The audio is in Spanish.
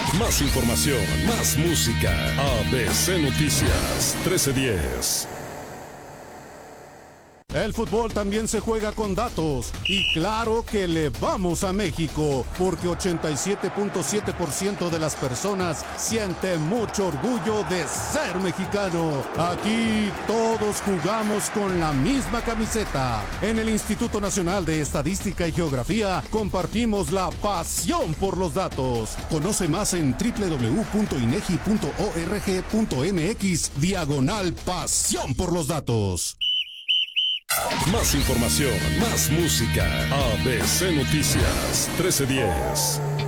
Más información, más música. ABC Noticias 1310. El fútbol también se juega con datos y claro que le vamos a México porque 87.7% de las personas sienten mucho orgullo de ser mexicano. Aquí todos jugamos con la misma camiseta. En el Instituto Nacional de Estadística y Geografía compartimos la pasión por los datos. Conoce más en www.inegi.org.mx/pasión por los datos. Más información, más música. ABC Noticias 1310.